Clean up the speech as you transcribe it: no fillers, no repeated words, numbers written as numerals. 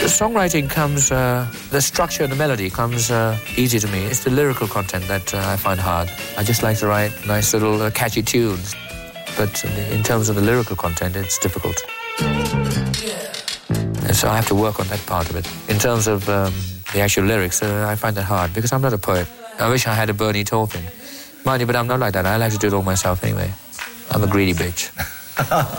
songwriting comes, the structure and the melody comes easy to me. It's the lyrical content that I find hard. I just like to write nice little catchy tunes. But in terms of the lyrical content, it's difficult. And so I have to work on that part of it. In terms of the actual lyrics, I find that hard because I'm not a poet. I wish I had a Bernie Taupin. Mind you, but I'm not like that. I like to do it all myself anyway. I'm a greedy bitch.